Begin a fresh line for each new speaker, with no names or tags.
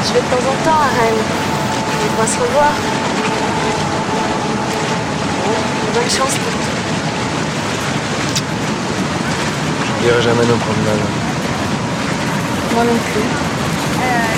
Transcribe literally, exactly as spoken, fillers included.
Je vais de temps en temps à Rennes. On va se revoir. Bon, bonne chance pour tout.
J'oublierai jamais nos promenades.
Moi non plus.